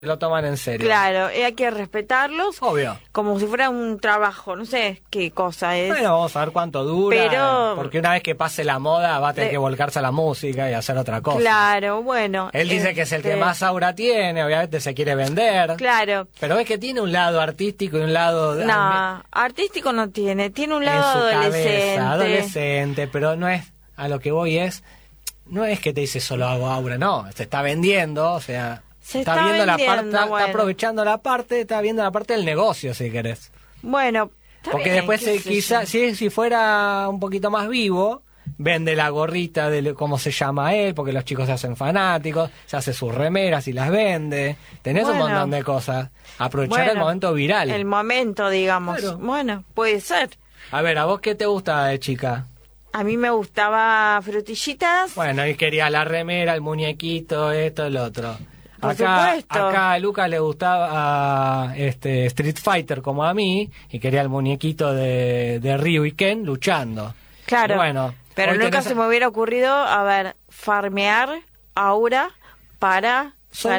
lo toman en serio. Claro, hay que respetarlos. Obvio. Como si fuera un trabajo, no sé qué cosa es. Bueno, vamos a ver cuánto dura. Pero, porque una vez que pase la moda va a tener que volcarse a la música y hacer otra cosa. Claro, bueno. Él dice que es el que más aura tiene, obviamente se quiere vender. Claro. Pero ves que tiene un lado artístico y un lado... No, artístico no tiene un lado en su adolescente. Cabeza, adolescente, pero no es... A lo que voy no es que te dice solo hago aura, no, se está vendiendo, o sea... Está viendo la parte, está aprovechando la parte, está viendo la parte del negocio, si querés. Bueno, porque después quizás si fuera un poquito más vivo, vende la gorrita de cómo se llama él, porque los chicos se hacen fanáticos, se hace sus remeras y las vende. Tenés un montón de cosas. Aprovechar el momento viral. El momento, digamos. Claro. Bueno, puede ser. A ver, ¿a vos qué te gusta de chica? A mí me gustaba Frutillitas. Bueno, y quería la remera, el muñequito, esto, el otro. Por supuesto. Acá a Lucas le gustaba Street Fighter como a mí y quería el muñequito de Ryu y Ken luchando. Claro, bueno, pero nunca se me hubiera ocurrido, farmear aura para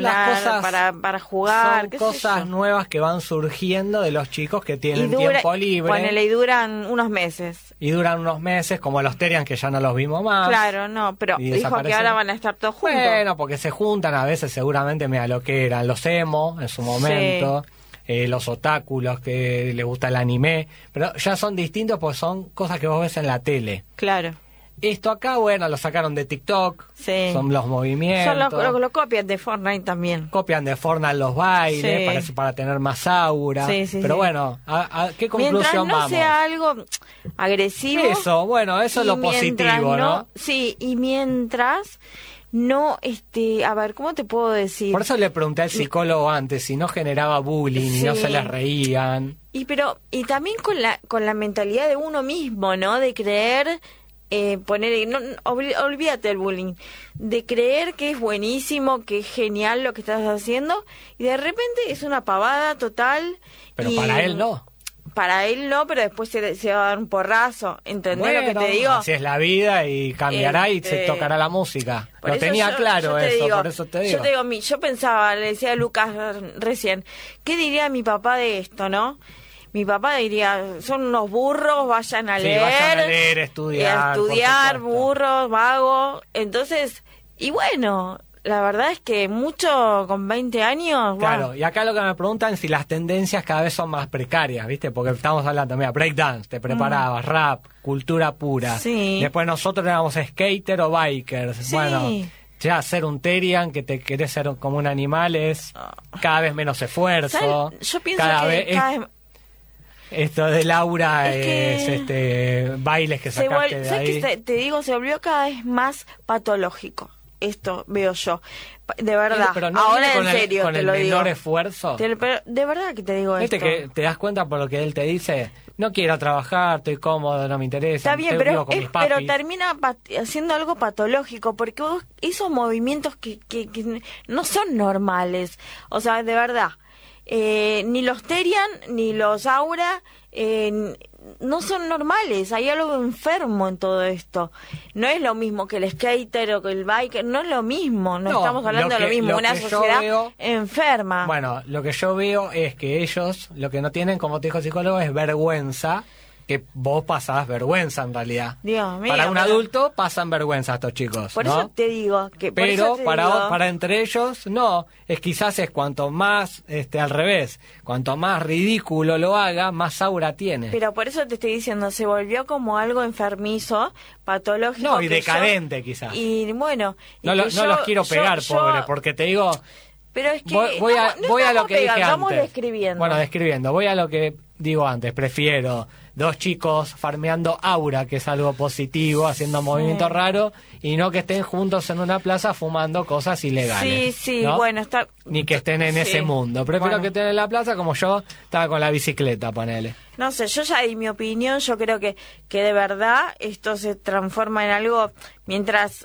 para jugar. Son cosas nuevas que van surgiendo de los chicos que tienen tiempo libre. Ponele, y duran unos meses. Como los Terian, que ya no los vimos más. Claro, no, pero dijo que ahora van a estar todos juntos. Bueno, porque se juntan a veces, seguramente, mira lo que eran los emo en su momento. Sí. Los otáculos que les gusta el anime. Pero ya son distintos porque son cosas que vos ves en la tele. Claro. Esto acá, bueno, lo sacaron de TikTok, son los movimientos. Son los copian de Fortnite también. Copian de Fortnite los bailes, para tener más aura. Pero bueno, ¿a qué conclusión vamos? Mientras no sea algo agresivo. Eso es lo positivo, ¿no? Sí, y mientras no, a ver, ¿cómo te puedo decir? Por eso le pregunté al psicólogo antes si no generaba bullying y no se les reían. Y también con la mentalidad de uno mismo, ¿no? De creer... olvídate del bullying, de creer que es buenísimo, que es genial lo que estás haciendo y de repente es una pavada total. Pero para él no. Para él no, pero después se va a dar un porrazo, ¿entendés lo que te digo? Así es la vida y cambiará y se tocará la música. Lo tenía claro eso, por eso te digo. Yo pensaba, le decía a Lucas recién, ¿qué diría mi papá de esto, no? Mi papá diría, son unos burros, vayan a leer, estudiar, burros, vagos. Entonces, y bueno, la verdad es que mucho con 20 años... Claro, y acá lo que me preguntan es si las tendencias cada vez son más precarias, ¿viste? Porque estamos hablando, mira, breakdance, te preparabas, rap, cultura pura. Sí. Después nosotros éramos skater o bikers. Sí. Bueno, ya ser un Terian, que te querés ser como un animal, es cada vez menos esfuerzo. ¿Sabes? Yo pienso cada vez... Esto de Laura es bailes que sacaste de ahí. Te digo, se volvió cada vez más patológico. Esto veo yo. De verdad. Pero no ahora en serio con te el lo digo. menor esfuerzo. Pero de verdad que te digo esto. Que te das cuenta por lo que él te dice. No quiero trabajar, estoy cómodo, no me interesa. Está bien, pero termina haciendo algo patológico porque esos movimientos que no son normales. O sea, de verdad. Ni los Terian ni los Aura no son normales, hay algo enfermo en todo esto. No es lo mismo que el skater o que el biker, no es lo mismo, no estamos hablando de lo mismo, una sociedad enferma. Bueno, lo que yo veo es que ellos, lo que no tienen, como te dijo el psicólogo, es vergüenza, que vos pasás vergüenza en realidad. Dios mío, para un adulto pasan vergüenza estos chicos. Por ¿no? eso te digo que pero para entre ellos no, quizás es cuanto más al revés, cuanto más ridículo lo haga, más aura tiene. Pero por eso te estoy diciendo, se volvió como algo enfermizo, patológico. No, y decadente quizás. Y bueno, no los quiero pegar, pobre, porque te digo. Pero es que voy a lo que dije antes. Vamos describiendo. Bueno, describiendo. Voy a lo que digo antes. Prefiero 2 chicos farmeando aura, que es algo positivo, haciendo movimientos raros, y no que estén juntos en una plaza fumando cosas ilegales. Sí, ¿no? bueno, está... Ni que estén en ese mundo. Prefiero que estén en la plaza como yo estaba con la bicicleta, ponele. No sé, yo ya di mi opinión, yo creo que de verdad esto se transforma en algo mientras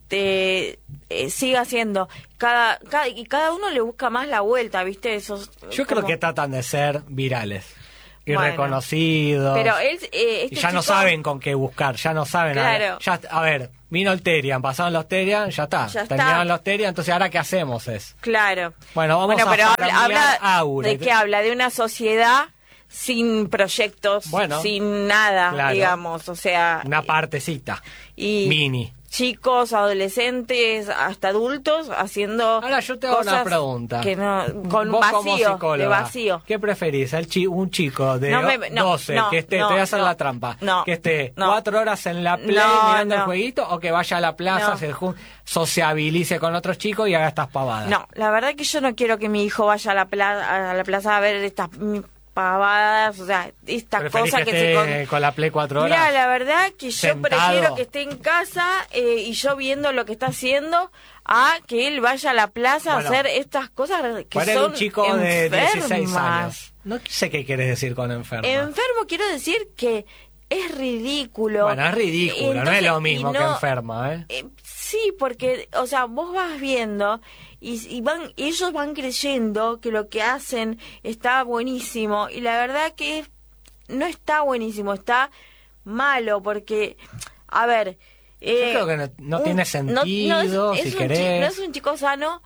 siga siendo cada uno le busca más la vuelta, ¿viste? Yo creo que tratan de ser virales y reconocidos. Pero él y ya no saben con qué buscar, ya no saben. Claro. A ver, vino el Terian, pasaron los Terian, ya está. Terminaron los Terian, entonces ahora ¿qué hacemos? Claro. Bueno, vamos a pero habla Aura. ¿de qué habla? De una sociedad sin proyectos, sin nada, digamos, o sea... Una partecita, mini. Chicos, adolescentes, hasta adultos haciendo Ahora yo te hago una pregunta. Que no, con vos vacío, como de vacío. ¿Qué preferís? ¿Un chico de 12 que esté, te voy a hacer la trampa, que esté 4 horas en la play mirando el jueguito, o que vaya a la plaza, sociabilice con otros chicos y haga estas pavadas? No, la verdad que yo no quiero que mi hijo vaya a la plaza a ver estas pavadas, o sea, estas cosas que se con la Play 4 horas. Mira, la verdad que yo prefiero que esté en casa y yo viendo lo que está haciendo a que él vaya a la plaza a hacer estas cosas que son un chico enfermas. de 16 años. No sé qué quieres decir con enfermo. Enfermo quiero decir que es ridículo. Bueno, es ridículo, entonces, no es lo mismo que enferma, sí, porque, o sea, vos vas viendo y ellos van creyendo que lo que hacen está buenísimo, y la verdad que no está buenísimo, está malo, porque, a ver... yo creo que no tiene sentido, si querés. No es un chico sano...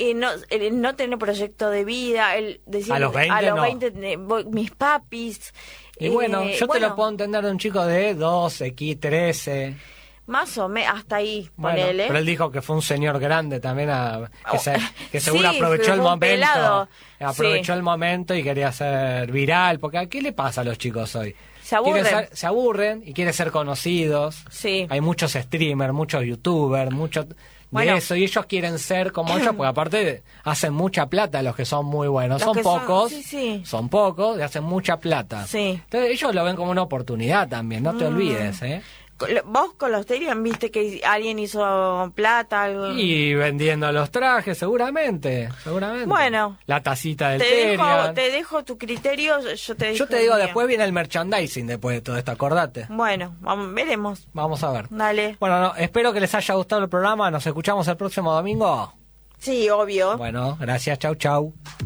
no tener proyecto de vida, el decir a los 20 mis papis. Y bueno, yo te lo puedo entender de un chico de 12, 13. Más o menos, hasta ahí, ponele. Pero él dijo que fue un señor grande también, que seguro aprovechó el momento. Aprovechó el momento y quería ser viral, porque ¿qué le pasa a los chicos hoy? Se aburren y quieren ser conocidos. Sí. Hay muchos streamers, muchos youtubers, muchos... eso, y ellos quieren ser como ellos, porque aparte hacen mucha plata los que son muy buenos. Son pocos, son pocos y hacen mucha plata. Sí. Entonces ellos lo ven como una oportunidad también, no te olvides, ¿Vos con los Terian viste que alguien hizo plata? Algo? Y vendiendo los trajes, seguramente. Bueno. La tacita del Terian. Te dejo tu criterio, yo te digo, después viene el merchandising después de todo esto, acordate. Bueno, veremos. Vamos a ver. Dale. Bueno, espero que les haya gustado el programa, nos escuchamos el próximo domingo. Sí, obvio. Bueno, gracias, chau.